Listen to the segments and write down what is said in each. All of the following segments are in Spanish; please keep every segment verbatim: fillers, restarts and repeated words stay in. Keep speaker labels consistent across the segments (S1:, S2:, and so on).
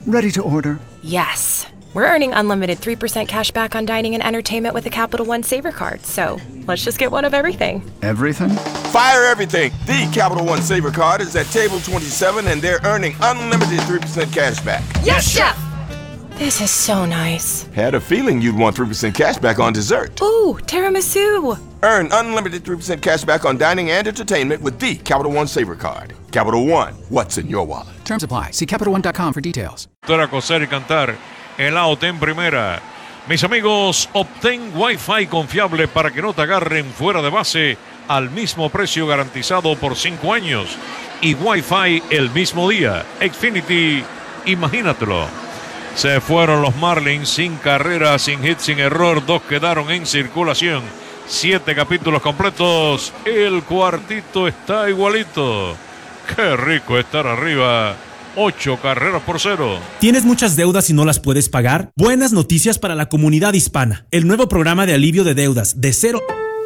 S1: Ready to order.
S2: Yes. We're earning unlimited three percent cash back on dining and entertainment with the Capital One Saver Card. So let's just get one of everything.
S1: Everything?
S3: Fire everything. The Capital One Saver Card is at table twenty-seven, and they're earning unlimited three percent cash back.
S2: Yes, Chef! This is so nice.
S3: Had a feeling you'd want three percent cash back on dessert.
S2: Ooh, tiramisu.
S3: Earn unlimited three percent cash back on dining and entertainment with the Capital One Saver Card. Capital One, what's in your wallet?
S4: Terms apply. See Capital One dot com for details.
S5: Para coser y cantar, el out en primera. Mis amigos, obtén Wi-Fi confiable para que no te agarren fuera de base al mismo precio garantizado por cinco años. Y Wi-Fi el mismo día. Xfinity, imagínatelo. Se fueron los Marlins sin carrera, sin hit, sin error. Dos quedaron en circulación. Siete capítulos completos. El cuartito está igualito. Qué rico estar arriba. Ocho carreras por cero.
S6: ¿Tienes muchas deudas y no las puedes pagar? Buenas noticias para la comunidad hispana. El nuevo programa de alivio de deudas de cero.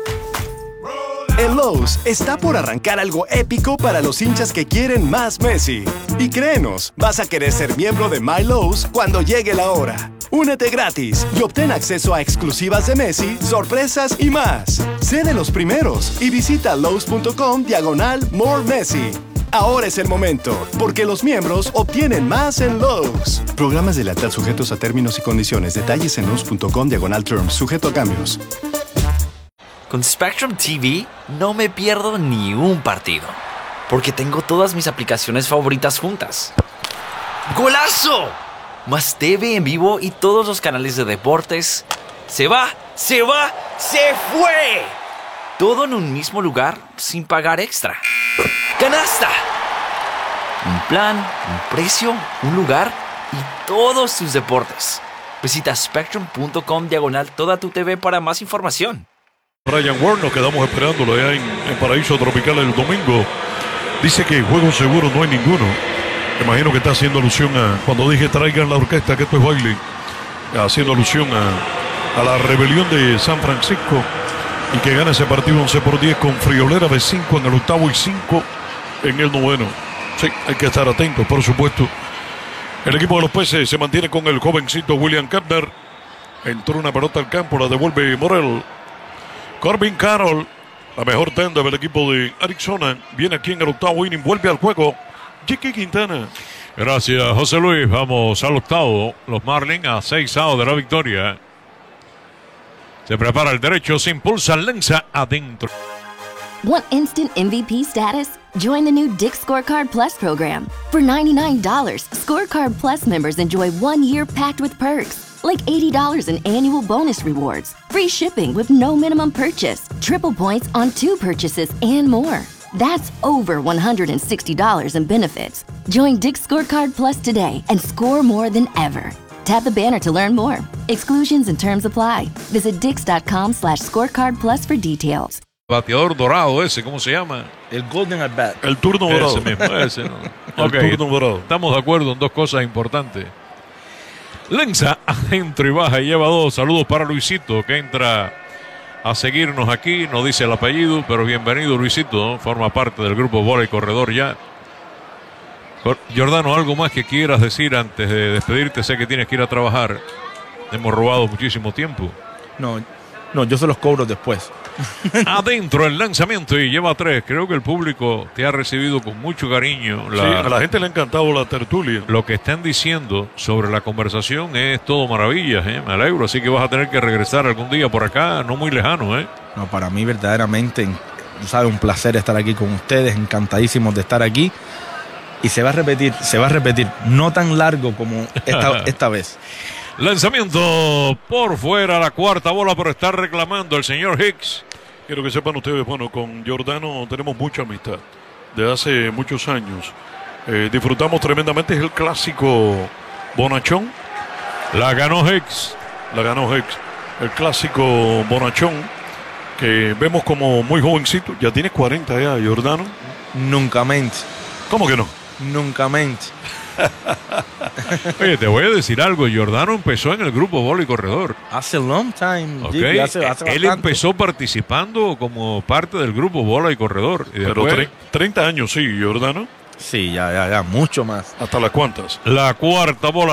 S7: En Lowe's está por arrancar algo épico para los hinchas que quieren más Messi. Y créenos, vas a querer ser miembro de My Lowe's cuando llegue la hora. Únete gratis y obtén acceso a exclusivas de Messi, sorpresas y más. Sé de los primeros y visita Lowe's.com diagonal More Messi. Ahora es el momento, porque los miembros obtienen más en Lowe's. Programas de lealtad sujetos a términos y condiciones. Detalles en Lowe's.com diagonal terms, sujeto a cambios.
S8: Con Spectrum T V no me pierdo ni un partido, porque tengo todas mis aplicaciones favoritas juntas. ¡Golazo! Más T V en vivo y todos los canales de deportes. ¡Se va! ¡Se va! ¡Se fue! Todo en un mismo lugar sin pagar extra. ¡Canasta! Un plan, un precio, un lugar y todos tus deportes. Visita Spectrum.com diagonal toda tu T V para más información.
S5: Ryan Ward, nos quedamos esperándolo allá en, en Paraíso Tropical el domingo. Dice que juegos seguros no hay ninguno. Imagino que está haciendo alusión a cuando dije traigan la orquesta, que esto es baile. Haciendo alusión a, a la rebelión de San Francisco y que gana ese partido once por diez con friolera de cinco en el octavo y cinco en el noveno. Sí, hay que estar atentos, por supuesto. El equipo de los Peces se mantiene con el jovencito William Kepner. Entró una pelota al campo, la devuelve Morel. Corbin Carroll, la mejor tenda del equipo de Arizona, viene aquí en el octavo inning, vuelve al juego. Jiki Quintana. Gracias, José Luis. Vamos al octavo. Los Marlins a seis outs de la victoria. Se prepara el derecho, se impulsa, lanza adentro.
S9: Want instant M V P status? Join the new Dick's Scorecard Plus program. For ninety-nine dollars, Scorecard Plus members enjoy one year packed with perks. Like eighty dollars in annual bonus rewards, free shipping with no minimum purchase, triple points on two purchases, and more. That's over one hundred sixty dollars in benefits. Join Dick's Scorecard Plus today and score more than ever. Tap the banner to learn more. Exclusions and terms apply. Visit dix.com slash scorecard plus for details.
S5: Bateador dorado ese, ¿cómo se llama?
S10: El Golden at Bat.
S5: El turno dorado. Ese mismo, ese, ¿no? El okay, turno dorado. Estamos de acuerdo en dos cosas importantes. Lanza adentro y baja y lleva dos. Saludos para Luisito, que entra a seguirnos aquí. No dice el apellido, pero bienvenido Luisito, ¿no? Forma parte del grupo Bola y Corredor ya. Giordano, ¿algo más que quieras decir antes de despedirte? Sé que tienes que ir a trabajar. Hemos robado muchísimo tiempo.
S10: No, no, yo se los cobro después.
S5: Adentro el lanzamiento y lleva tres. Creo que el público te ha recibido con mucho cariño. La, sí, a la gente le ha encantado la tertulia. Lo que están diciendo sobre la conversación es todo maravillas, ¿eh? Me alegro. Así que vas a tener que regresar algún día por acá, no muy lejano, ¿eh?
S10: No, para mí verdaderamente, sabe, un placer estar aquí con ustedes, encantadísimos de estar aquí. Y se va a repetir, se va a repetir, no tan largo como esta, esta vez.
S5: Lanzamiento por fuera, la cuarta bola, pero está reclamando el señor Hicks. Quiero que sepan ustedes, bueno, con Giordano tenemos mucha amistad de hace muchos años. Eh, disfrutamos tremendamente, es el clásico bonachón. La ganó Hicks. La ganó Hicks. El clásico bonachón que vemos como muy jovencito. Ya tiene cuarenta ya, Giordano.
S10: Nunca mente.
S5: ¿Cómo que no?
S10: Nunca mente.
S5: Oye, te voy a decir algo. Giordano empezó en el grupo Bola y Corredor.
S10: Hace long time.
S5: Okay.
S10: Hace, hace
S5: Él empezó participando como parte del grupo Bola y Corredor. Y
S10: Pero
S5: después...
S10: treinta años, sí, Giordano. Sí, ya, ya, ya, mucho más.
S5: ¿Hasta las cuantas? La cuarta bola.